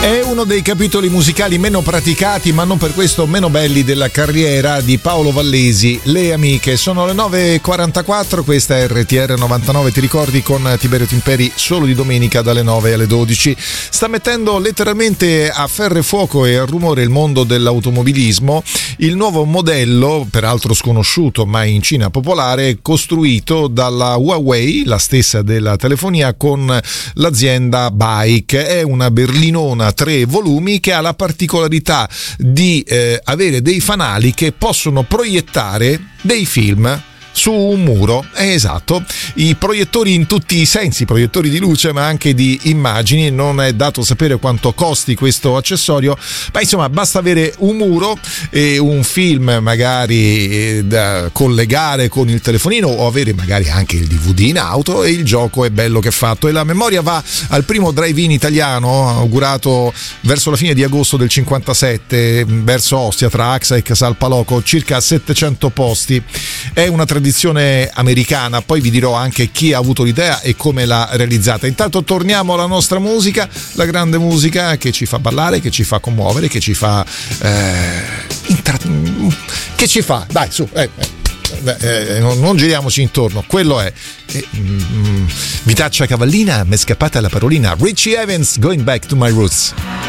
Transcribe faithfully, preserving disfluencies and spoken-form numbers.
È uno dei capitoli musicali meno praticati, ma non per questo meno belli, della carriera di Paolo Vallesi, Le Amiche. Sono le nove e quarantaquattro, questa è R T R novantanove, ti ricordi, con Tiberio Timperi, solo di domenica dalle nove alle dodici. Sta mettendo letteralmente a ferro e fuoco e a rumore il mondo dell'automobilismo il nuovo modello, peraltro sconosciuto ma in Cina popolare, costruito dalla Huawei, la stessa della telefonia, con l'azienda Bike. È una berlinona tre volumi che ha la particolarità di eh, avere dei fanali che possono proiettare dei film su un muro. È esatto, i proiettori in tutti i sensi, proiettori di luce ma anche di immagini. Non è dato sapere quanto costi questo accessorio, ma insomma basta avere un muro e un film magari da collegare con il telefonino, o avere magari anche il D V D in auto, e il gioco è bello che è fatto. E la memoria va al primo drive-in italiano, augurato verso la fine di agosto del cinquantasette verso Ostia, tra Axa e Casal Paloco, circa settecento posti. È una tradizione americana, poi vi dirò anche chi ha avuto l'idea e come l'ha realizzata. Intanto torniamo alla nostra musica, la grande musica che ci fa ballare, che ci fa commuovere, che ci fa eh, intra- che ci fa, dai su, eh, eh, eh, non, non giriamoci intorno, quello è eh, mm, vitaccia cavallina, m'è scappata la parolina. Richie Evans, Going Back to My Roots.